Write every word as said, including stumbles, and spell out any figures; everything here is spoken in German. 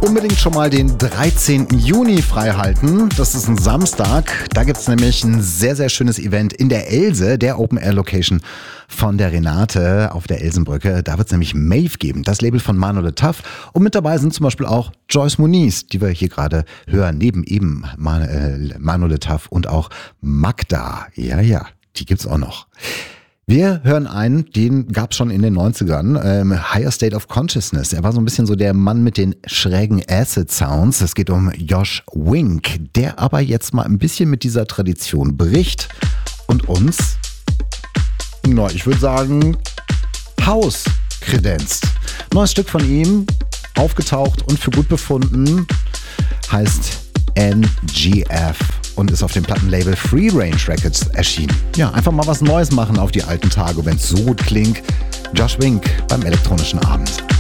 Unbedingt schon mal den dreizehnten Juni freihalten. Das ist ein Samstag. Da gibt es nämlich ein sehr, sehr schönes Event in der Else, der Open-Air-Location von der Renate auf der Elsenbrücke. Da wird es nämlich Maeve geben, das Label von Mano Le Taf. Und mit dabei sind zum Beispiel auch Joyce Muniz, die wir hier gerade hören, neben eben Man- äh, Mano Le Taf und auch Magda. Ja, ja, die gibt's auch noch. Wir hören einen, den gab es schon in den neunzigern, ähm, Higher State of Consciousness. Er war so ein bisschen so der Mann mit den schrägen Acid-Sounds. Es geht um Josh Wink, der aber jetzt mal ein bisschen mit dieser Tradition bricht und uns, na, ich würde sagen, House kredenzt. Neues Stück von ihm, aufgetaucht und für gut befunden, heißt N G F und ist auf dem Plattenlabel Free Range Records erschienen. Ja, einfach mal was Neues machen auf die alten Tage, wenn es so gut klingt. Josh Wink beim elektronischen Abend.